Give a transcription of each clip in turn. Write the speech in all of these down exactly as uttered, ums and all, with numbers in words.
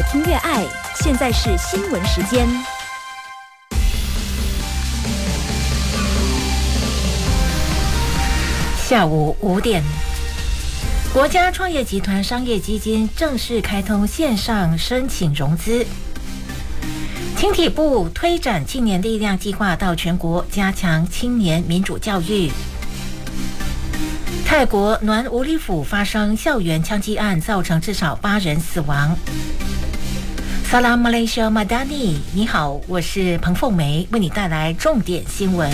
听越爱，现在是新闻时间。 下午五点，国家创业集团商业基金正式开通线上申请融资。青体部推展青年力量计划到全国，加强青年民主教育。泰国暖武里府发生校园枪击案，造成至少八人死亡。Salam Malaysia Madani， 你好，我是彭凤梅，为你带来重点新闻。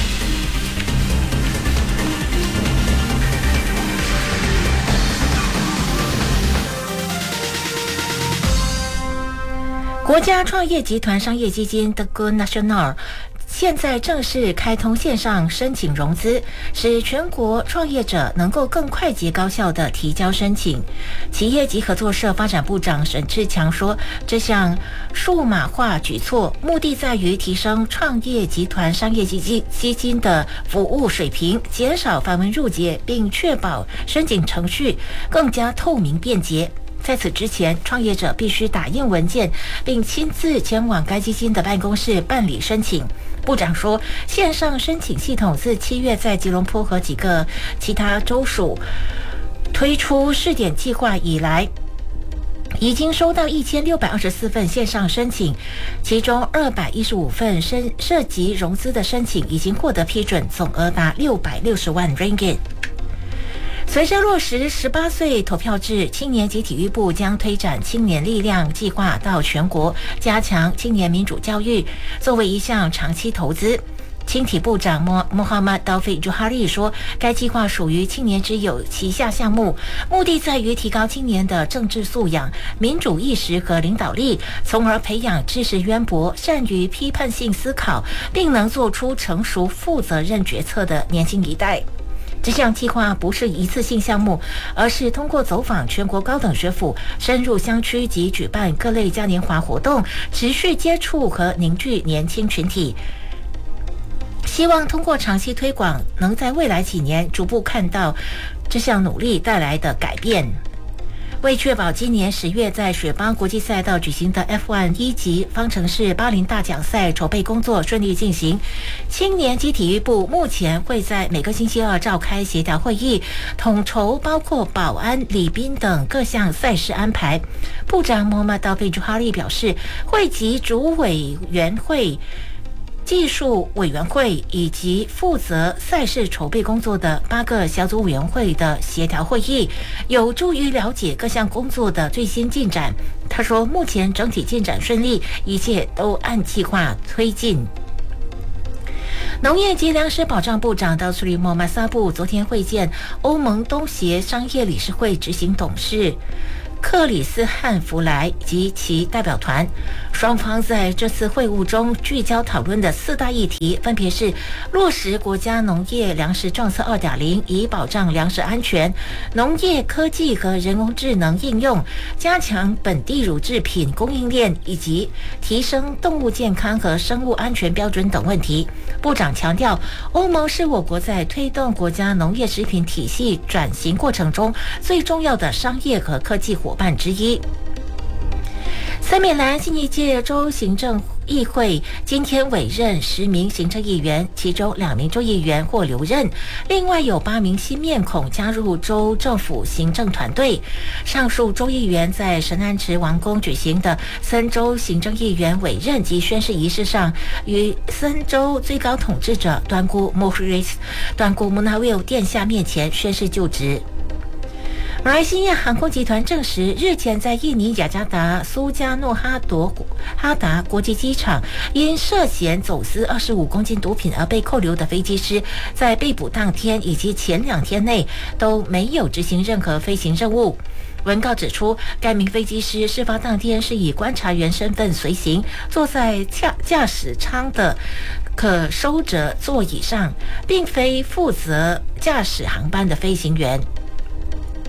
国家创业集团商业基金 Teguh Nasional 现在正式开通线上申请融资，使全国创业者能够更快捷高效地提交申请。企业及合作社发展部长沈志强说，这项数码化举措目的在于提升创业集团商业基金基金的服务水平，减少繁文缛节，并确保申请程序更加透明便捷。在此之前，创业者必须打印文件，并亲自前往该基金的办公室办理申请。部长说，线上申请系统自七月在吉隆坡和几个其他州属推出试点计划以来，已经收到一千六百二十四份线上申请，其中二百一十五份申涉及融资的申请已经获得批准，总额达六百六十万 ringgit。随着落实十八岁投票制，青年及体育部将推展青年力量计划到全国，加强青年民主教育。作为一项长期投资，青体部长莫穆罕默德·费朱哈利说，该计划属于青年之友旗下项目，目的在于提高青年的政治素养、民主意识和领导力，从而培养知识渊博、善于批判性思考，并能做出成熟、负责任决策的年轻一代。这项计划不是一次性项目，而是通过走访全国高等学府，深入乡区及举办各类嘉年华活动，持续接触和凝聚年轻群体。希望通过长期推广，能在未来几年逐步看到这项努力带来的改变。为确保今年十月在雪邦国际赛道举行的 F 一 一级方程式巴林大奖赛筹备工作顺利进行，青年及体育部目前会在每个星期二召开协调会议，统筹包括保安、礼宾等各项赛事安排。部长穆罕默德·费朱哈利表示，会集主委员会、技术委员会以及负责赛事筹备工作的八个小组委员会的协调会议，有助于了解各项工作的最新进展。他说，目前整体进展顺利，一切都按计划推进。农业及粮食保障部长道苏里莫马萨布昨天会见欧盟东协商业理事会执行董事克里斯汉弗莱及其代表团，双方在这次会晤中聚焦讨论的四大议题，分别是落实国家农业粮食政策 二点零， 以保障粮食安全，农业科技和人工智能应用，加强本地乳制品供应链，以及提升动物健康和生物安全标准等问题。部长强调，欧盟是我国在推动国家农业食品体系转型过程中最重要的商业和科技伙伴之一。森美兰新一届州行政议会今天委任十名行政议员，其中两名州议员或留任，另外有八名新面孔加入州政府行政团队。上述州议员在神安池王宫举行的森州行政议员委任及宣誓仪式上，于森州最高统治者端姑穆赫瑞斯端姑穆纳维尔殿下面前宣誓就职。马来西亚航空集团证实，日前在印尼雅加达苏加诺哈多哈达国际机场因涉嫌走私二十五公斤毒品而被扣留的飞机师，在被捕当天以及前两天内都没有执行任何飞行任务。文告指出，该名飞机师事发当天是以观察员身份随行，坐在驾驾驶舱的可收折座椅上，并非负责驾驶航班的飞行员。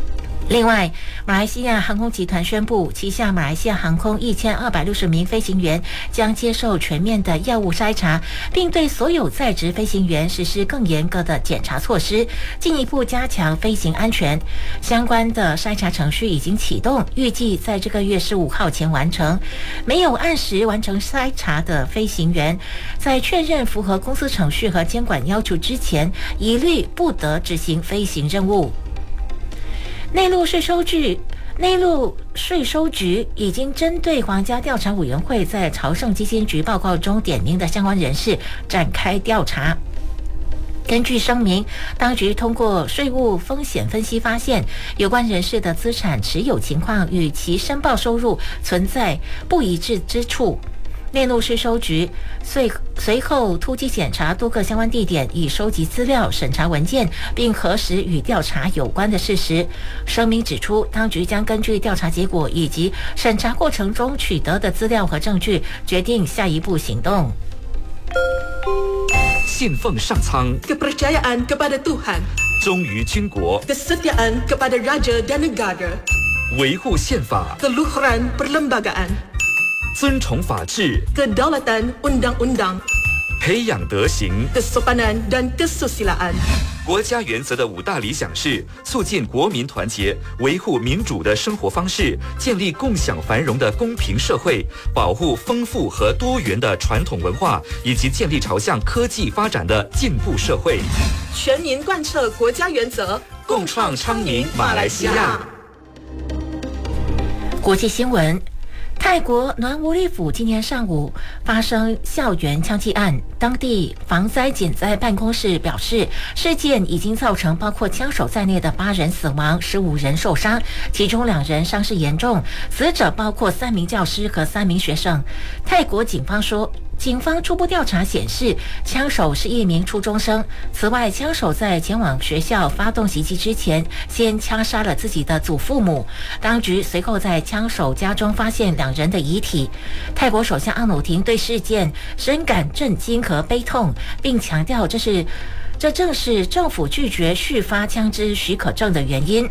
另外，马来西亚航空集团宣布，旗下马来西亚航空一千二百六十名飞行员将接受全面的药物筛查，并对所有在职飞行员实施更严格的检查措施，进一步加强飞行安全。相关的筛查程序已经启动，预计在这个月十五号前完成。没有按时完成筛查的飞行员，在确认符合公司程序和监管要求之前，一律不得执行飞行任务。内陆税收局内陆税收局已经针对皇家调查委员会在朝圣基金局报告中点名的相关人士展开调查。根据声明，当局通过税务风险分析发现，有关人士的资产持有情况与其申报收入存在不一致之处。内陆税收局随随后突击检查多个相关地点，以收集资料、审查文件，并核实与调查有关的事实。声明指出，当局将根据调查结果以及审查过程中取得的资料和证据，决定下一步行动。 信奉上苍 kepercayaan kepada Tuhan 忠于军国 kesetiaan kepada raja dan negara 维护宪法 keluhuran perlembagaan 尊崇法治 kedaulatan undang-undang 培养德行 kesopanan dan kesusilaan 国家原则的五大理想是促进国民团结，维护民主的生活方式，建立共享繁荣的公平社会，保护丰富和多元的传统文化，以及建立朝向科技发展的进步社会。 全民贯彻国家原则， 共创昌明马来西亚。 国际新闻。泰国南无里府今天上午发生校园枪击案，当地防灾减灾办公室表示，事件已经造成包括枪手在内的八人死亡，十五人受伤，其中两人伤势严重，死者包括三名教师和三名学生。泰国警方说，警方初步调查显示，枪手是一名初中生。此外，枪手在前往学校发动袭击之前，先枪杀了自己的祖父母。当局随后在枪手家中发现两人的遗体。泰国首相阿努廷对事件深感震惊和悲痛，并强调这是这正是政府拒绝续发枪支许可证的原因。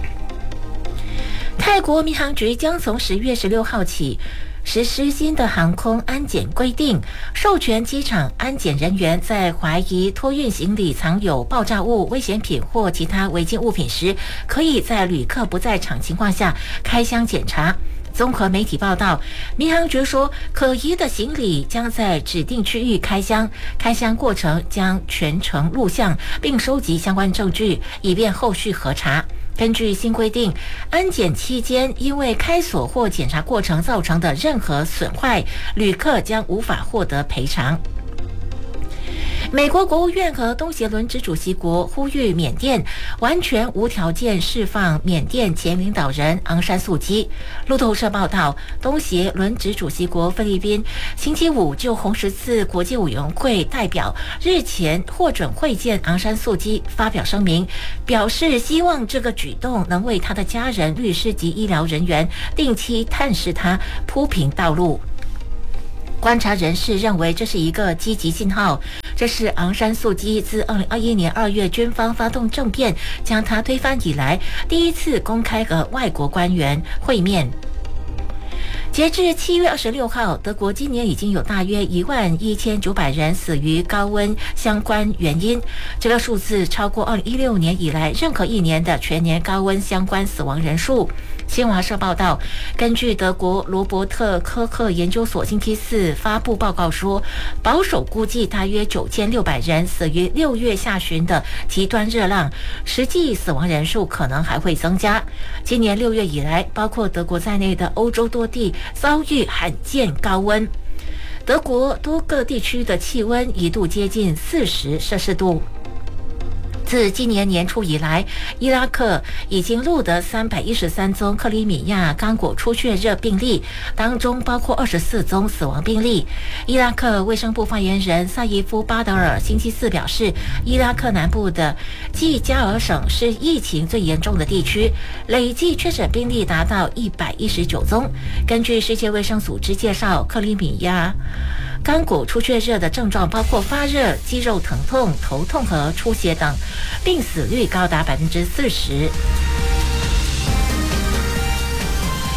泰国民航局将从十月十六号起实施新的航空安检规定，授权机场安检人员在怀疑托运行李藏有爆炸物、危险品或其他违禁物品时，可以在旅客不在场情况下开箱检查。综合媒体报道，民航局说，可疑的行李将在指定区域开箱，开箱过程将全程录像，并收集相关证据，以便后续核查。根据新规定，安检期间因为开锁或检查过程造成的任何损坏，旅客将无法获得赔偿。美国国务院和东协轮值主席国呼吁缅甸完全无条件释放缅甸前领导人昂山素姬。路透社报道，东协轮值主席国菲律宾星期五就红十字国际委员会代表日前获准会见昂山素姬发表声明，表示希望这个举动能为他的家人、律师及医疗人员定期探视他铺平道路。观察人士认为这是一个积极信号，这是昂山素姬自二零二一年二月军方发动政变将他推翻以来第一次公开和外国官员会面。截至七月二十六号，德国今年已经有大约一万一千九百人死于高温相关原因，这个数字超过二零一六年以来任何一年的全年高温相关死亡人数。新华社报道，根据德国罗伯特科克研究所星期四发布报告说，保守估计大约九千六百人死于六月下旬的极端热浪，实际死亡人数可能还会增加。今年六月以来，包括德国在内的欧洲多地遭遇罕见高温，德国多个地区的气温一度接近四十摄氏度。自今年年初以来，伊拉克已经录得三百一十三宗克里米亚刚果出血热病例，当中包括二十四宗死亡病例。伊拉克卫生部发言人萨伊夫巴德尔星期四表示，伊拉克南部的季加尔省是疫情最严重的地区，累计确诊病例达到一百一十九宗。根据世界卫生组织介绍，克里米亚刚果出血热的症状包括发热、肌肉疼痛、头痛和出血等，病死率高达百分之四十。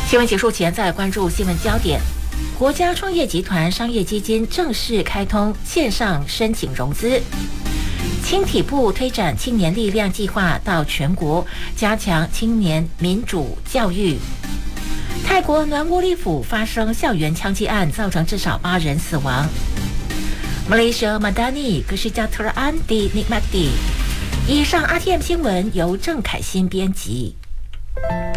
新闻结束前，再关注新闻焦点。国家创业集团商业基金正式开通线上申请融资。青体部推展青年力量计划到全国，加强青年民主教育。泰国南窝利府发生校园枪击案，造成至少八人死亡。Malaysia Madani Kesejahteraan dinikmati。以上 R T M 新闻由郑凯欣编辑。